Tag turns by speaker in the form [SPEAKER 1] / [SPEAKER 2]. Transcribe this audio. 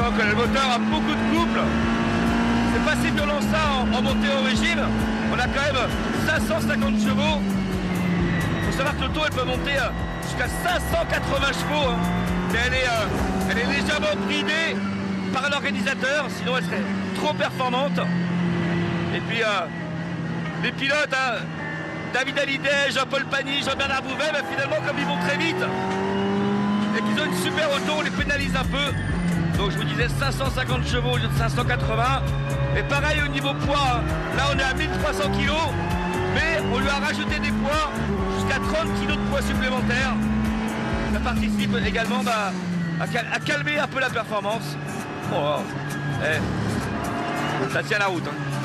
[SPEAKER 1] sent que le moteur a beaucoup de couple. C'est pas si violent ça en montée au régime. On a quand même 550 chevaux. Il faut savoir que l'auto elle peut monter jusqu'à 580 chevaux. Hein. Mais elle est légèrement bridée par l'organisateur, sinon elle serait trop performante. Et puis les pilotes, hein, David Hallyday, Jean-Paul Pagny, Jean-Bernard Bouvet, bah, finalement comme ils vont très vite et qu'ils ont une super auto, on les pénalise un peu. Donc je vous disais 550 chevaux au lieu de 580. Et pareil au niveau poids, là on est à 1300 kg, mais on lui a rajouté des poids jusqu'à 30 kg de poids supplémentaires. Ça participe également à calmer un peu la performance. Oh, ça tient la route. Hein.